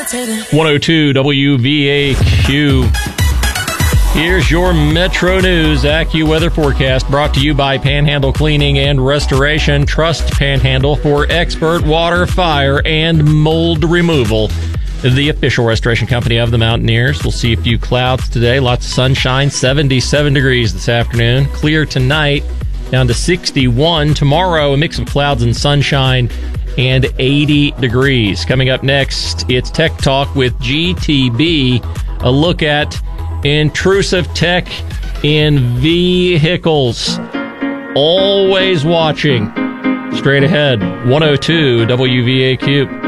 102 WVAQ. Here's your Metro News AccuWeather forecast brought to you by Panhandle Cleaning and Restoration. Trust Panhandle for expert water, fire, and mold removal. The official restoration company of the Mountaineers. We'll see a few clouds today. Lots of sunshine. 77 degrees this afternoon. Clear tonight. Down to 61. Tomorrow, a mix of clouds and sunshine and 80 degrees. Coming up next, it's Tech Talk with GTB. A look at intrusive tech in vehicles. Always watching. Straight ahead, 102 WVAQ.